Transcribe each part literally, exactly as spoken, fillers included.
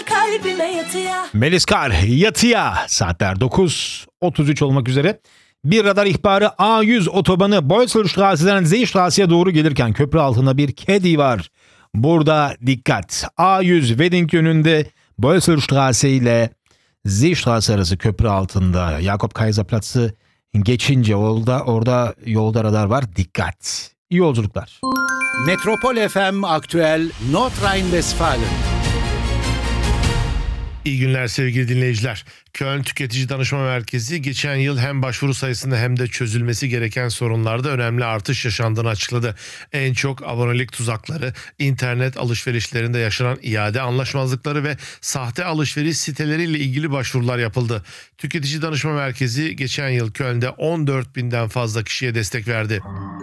kalbime yatıya. Melis Kar, yatıya. Saatler dokuz otuz üç olmak üzere. Bir radar ihbarı: A yüz otobanı Boyselstrasse'den Zeestrasse'ye doğru gelirken köprü altında bir kedi var. Burada dikkat. A yüz Wedding yönünde Boyselstrasse ile Zeestrasse arası köprü altında. Jakob Kaiser Platz'ı geçince yolda, orada yolda radar var. Dikkat. İyi yolculuklar. Metropol F M Aktüel Nordrhein-Westfalen. İyi günler sevgili dinleyiciler. Köln Tüketici Danışma Merkezi geçen yıl hem başvuru sayısında hem de çözülmesi gereken sorunlarda önemli artış yaşandığını açıkladı. En çok abonelik tuzakları, internet alışverişlerinde yaşanan iade anlaşmazlıkları ve sahte alışveriş siteleriyle ilgili başvurular yapıldı. Tüketici Danışma Merkezi geçen yıl Köln'de on dört binden fazla kişiye destek verdi.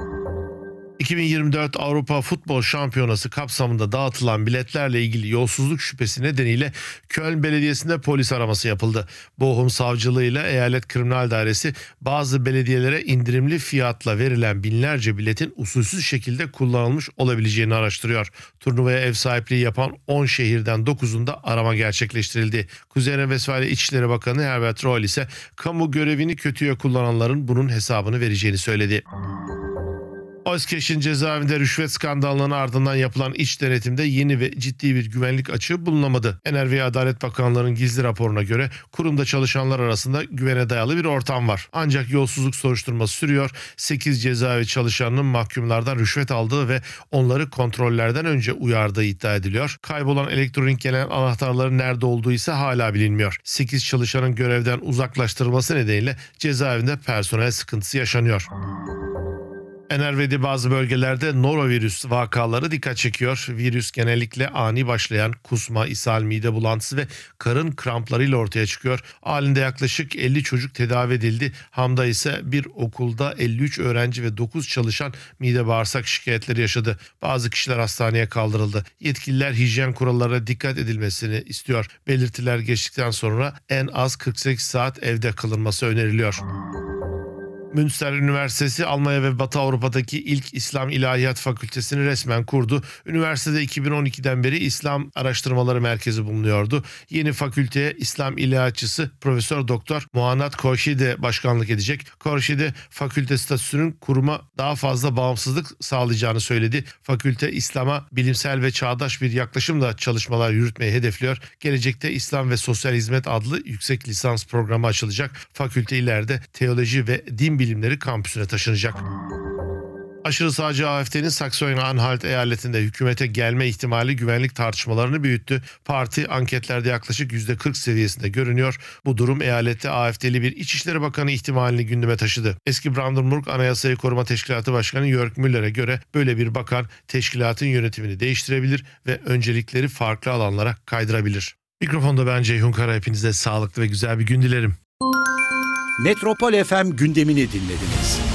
iki bin yirmi dört Avrupa Futbol Şampiyonası kapsamında dağıtılan biletlerle ilgili yolsuzluk şüphesi nedeniyle Köln Belediyesi'nde polis araması yapıldı. Bochum Savcılığı ile Eyalet Kriminal Dairesi bazı belediyelere indirimli fiyatla verilen binlerce biletin usulsüz şekilde kullanılmış olabileceğini araştırıyor. Turnuvaya ev sahipliği yapan on şehirden dokuzunda arama gerçekleştirildi. Kuzey Renvestfalya İçişleri Bakanı Herbert Reul ise kamu görevini kötüye kullananların bunun hesabını vereceğini söyledi. Özkeş'in cezaevinde rüşvet skandalının ardından yapılan iç denetimde yeni ve ciddi bir güvenlik açığı bulunamadı. Ener ve Adalet Bakanlığı'nın gizli raporuna göre kurumda çalışanlar arasında güvene dayalı bir ortam var. Ancak yolsuzluk soruşturması sürüyor. sekiz cezaevi çalışanının mahkumlardan rüşvet aldığı ve onları kontrollerden önce uyardığı iddia ediliyor. Kaybolan elektronik gelen anahtarların nerede olduğu ise hala bilinmiyor. sekiz çalışanın görevden uzaklaştırılması nedeniyle cezaevinde personel sıkıntısı yaşanıyor. N R V'de bazı bölgelerde norovirüs vakaları dikkat çekiyor. Virüs genellikle ani başlayan kusma, ishal, mide bulantısı ve karın kramplarıyla ortaya çıkıyor. Halinde yaklaşık elli çocuk tedavi edildi. Ham'da ise bir okulda elli üç öğrenci ve dokuz çalışan mide bağırsak şikayetleri yaşadı. Bazı kişiler hastaneye kaldırıldı. Yetkililer hijyen kurallarına dikkat edilmesini istiyor. Belirtiler geçtikten sonra en az kırk sekiz saat evde kalınması öneriliyor. Münster Üniversitesi Almanya ve Batı Avrupa'daki ilk İslam İlahiyat Fakültesini resmen kurdu. Üniversitede iki bin on ikiden beri İslam Araştırmaları Merkezi bulunuyordu. Yeni fakülteye İslam İlahiyatçısı Profesör Doktor Muhannad Korşide başkanlık edecek. Korşide fakülte statüsünün kuruma daha fazla bağımsızlık sağlayacağını söyledi. Fakülte İslam'a bilimsel ve çağdaş bir yaklaşımla çalışmalar yürütmeyi hedefliyor. Gelecekte İslam ve Sosyal Hizmet adlı yüksek lisans programı açılacak. Fakülte ileride teoloji ve din bilimleri kampüsüne taşınacak. Aşırı sağcı A F D'nin Saksonya-Anhalt eyaletinde hükümete gelme ihtimali güvenlik tartışmalarını büyüttü. Parti anketlerde yaklaşık yüzde kırk seviyesinde görünüyor. Bu durum eyalette A F D'li bir İçişleri Bakanı ihtimalini gündeme taşıdı. Eski Brandenburg Anayasayı Koruma Teşkilatı Başkanı Jörg Müller'e göre böyle bir bakan teşkilatın yönetimini değiştirebilir ve öncelikleri farklı alanlara kaydırabilir. Mikrofonda ben Ceyhun Kara, hepinize sağlıklı ve güzel bir gün dilerim. Metropol F M gündemini dinlediniz.